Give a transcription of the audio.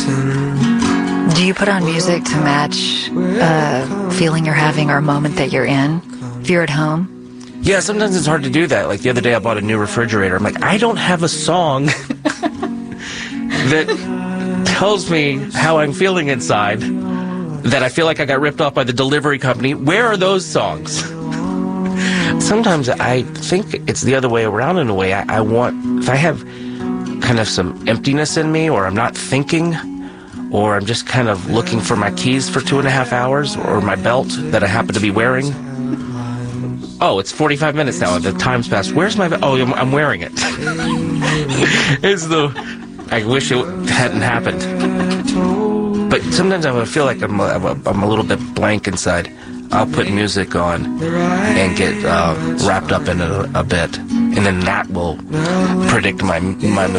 Do you put on music to match a feeling you're having or a moment that you're in if you're at home? Yeah, sometimes it's hard to do that. Like the other day I bought a new refrigerator. I'm like, I don't have a song that tells me how I'm feeling inside, that I feel like I got ripped off by the delivery company. Where are those songs? Sometimes I think it's the other way around in a way. I want, if I have kind of some emptiness in me, or I'm not thinking, or I'm just kind of looking for my keys for 2.5 hours, or my belt that I happen to be wearing. Oh, it's 45 minutes now. The time's passed. Where's my... Oh, I'm wearing it. I wish it hadn't happened. But sometimes I feel like I'm a little bit blank inside. I'll put music on and get wrapped up in it a bit. And then that will predict my mood.